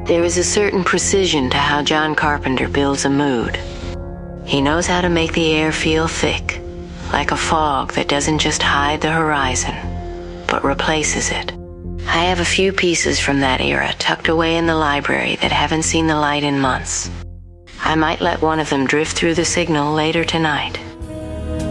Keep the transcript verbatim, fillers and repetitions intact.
There is a certain precision to how John Carpenter builds a mood. He knows how to make the air feel thick, like a fog that doesn't just hide the horizon, but replaces it. I have a few pieces from that era tucked away in the library that haven't seen the light in months. I might let one of them drift through the signal later tonight.